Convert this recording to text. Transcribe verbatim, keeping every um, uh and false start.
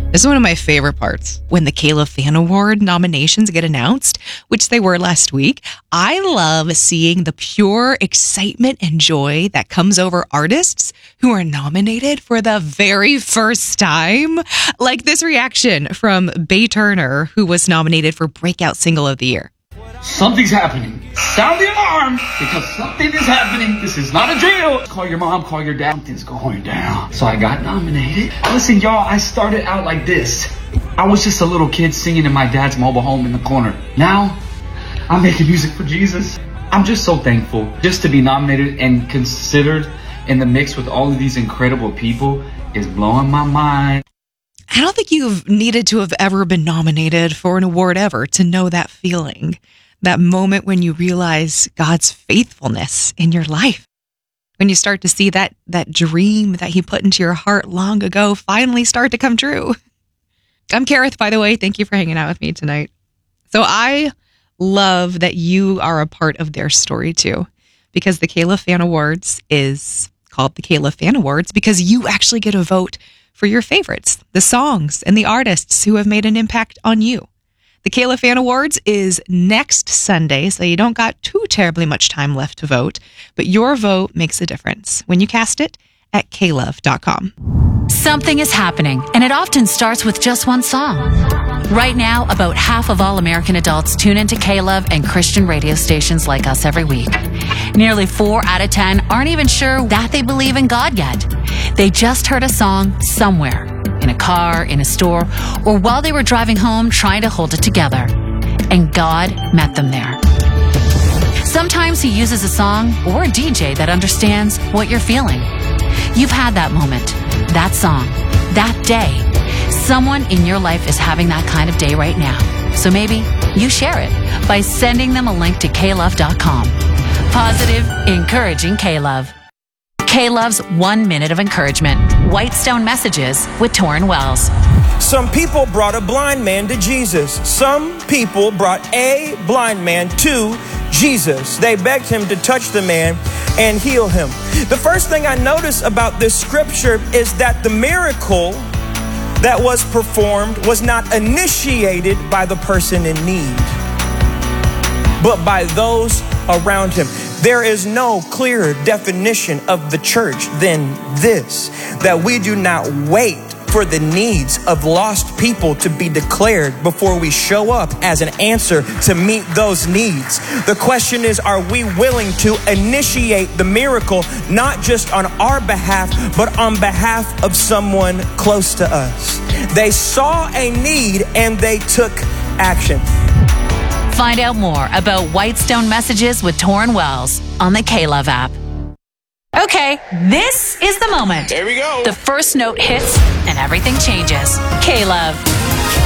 This is one of my favorite parts. When the K-Love Fan Award nominations get announced, which they were last week, I love seeing the pure excitement and joy that comes over artists who are nominated for the very first time. Like this reaction from Bay Turner, who was nominated for Breakout Single of the Year. Something's happening. Sound the alarm, because something is happening. This is not a drill. Call your mom, call your dad. Something's going down. So I got nominated. Listen, y'all, I started out like this. I was just a little kid singing in my dad's mobile home in the corner. Now, I'm making music for Jesus. I'm just so thankful just to be nominated and considered in the mix with all of these incredible people is blowing my mind. I don't think you've needed to have ever been nominated for an award ever to know that feeling. That moment when you realize God's faithfulness in your life. When you start to see that that dream that he put into your heart long ago finally start to come true. I'm Kareth, by the way. Thank you for hanging out with me tonight. So I love that you are a part of their story too, because the K-Love Fan Awards is called the K-Love Fan Awards because you actually get a vote for your favorites, the songs and the artists who have made an impact on you. The K-Love Fan Awards is next Sunday, so you don't got too terribly much time left to vote, but your vote makes a difference when you cast it at K love dot com. Something is happening, and it often starts with just one song. Right now, about half of all American adults tune into K-Love and Christian radio stations like us every week. Nearly four out of ten aren't even sure that they believe in God yet. They just heard a song somewhere, in a car, in a store, or while they were driving home trying to hold it together. And God met them there. Sometimes he uses a song or a D J that understands what you're feeling. You've had that moment, that song, that day. Someone in your life is having that kind of day right now. So maybe you share it by sending them a link to K love dot com. Positive, encouraging K-Love. K-Love's One Minute of Encouragement. Whitestone Messages with Torrin Wells. Some people brought a blind man to Jesus. Some people brought a blind man to Jesus. They begged him to touch the man and heal him. The first thing I notice about this scripture is that the miracle that was performed was not initiated by the person in need, but by those around him. There is no clearer definition of the church than this, that we do not wait for the needs of lost people to be declared before we show up as an answer to meet those needs. The question is, are we willing to initiate the miracle, not just on our behalf, but on behalf of someone close to us? They saw a need and they took action. Find out more about Whitestone Messages with Torrin Wells on the K-Love app. Okay, this is the moment. There we go. The first note hits and everything changes. K-Love.